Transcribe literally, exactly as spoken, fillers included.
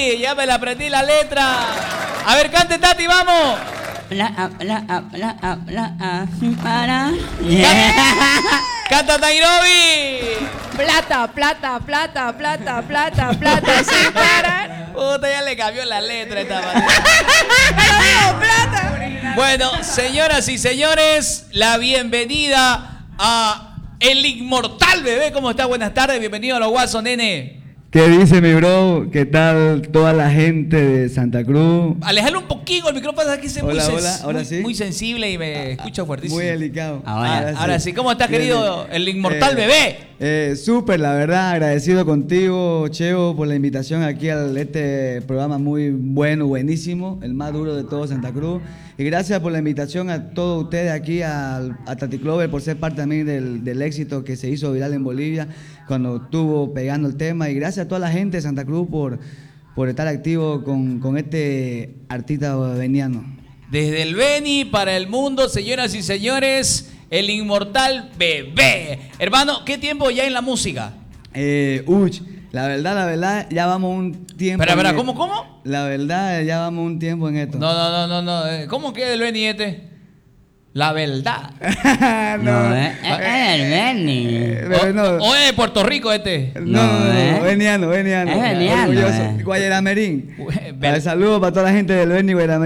Tati, ya me la aprendí la letra. A ver, cante Tati, vamos. Bla, bla, bla, bla, para. Canta Nairobi. Plata, plata, plata, plata, plata, plata, sin parar. Puta, ya le cambió la letra a esta manera. Pero digo, plata. Bueno, señoras y señores, la bienvenida a El Inmortal Bebé. ¿Cómo está? Buenas tardes, bienvenido a los Guasos, nene. ¿Qué dice mi bro? ¿Qué tal toda la gente de Santa Cruz? Alejalo un poquito el micrófono, aquí es muy, Hola, sens- hola, ahora muy, sí. muy sensible y me escucho fuertísimo. Muy delicado. Ahora, Ah, ahora sí, ¿cómo estás, Bien, querido bien. El Inmortal Eh, Bebé? Eh, Súper, la verdad, agradecido contigo, Cheo, por la invitación aquí a este programa muy bueno, buenísimo, el más duro de todo Santa Cruz. Y gracias por la invitación a todos ustedes aquí, a, a Tati Clover, por ser parte también del, del éxito que se hizo viral en Bolivia cuando estuvo pegando el tema. Y gracias a toda la gente de Santa Cruz por, por estar activo con, con este artista veniano. Desde el Beni para el mundo, señoras y señores, El Inmortal Bebé. Hermano, ¿qué tiempo ya en la música? Eh, uy, la verdad, la verdad, ya vamos un tiempo. Espera, espera, en- ¿cómo, cómo? La verdad, ya vamos un tiempo en esto. No, no, no, no, no. eh, ¿Cómo queda el Beni este? La verdad. No, eh, eh, el Benny. Eh, pero no, O, o es de Puerto Rico este. no, no, no, No, ¿eh? veniano, veniano. Es veniano, Orgulloso. eh. Guayaramerín. Ver- Saludos para toda la gente del Beni Guayaramerín.